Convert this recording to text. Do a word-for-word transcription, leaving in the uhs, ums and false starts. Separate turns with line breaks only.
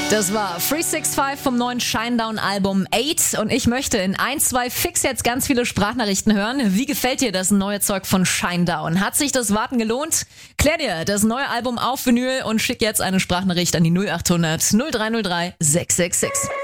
Das war Free six five vom neuen Shinedown-Album Eight und ich möchte in ein, zwei fix jetzt ganz viele Sprachnachrichten hören. Wie gefällt dir das neue Zeug von Shinedown? Hat sich das Warten gelohnt? Klär dir das neue Album auf Vinyl und schick jetzt eine Sprachnachricht an die null acht hundert null drei null drei sechs sechs sechs.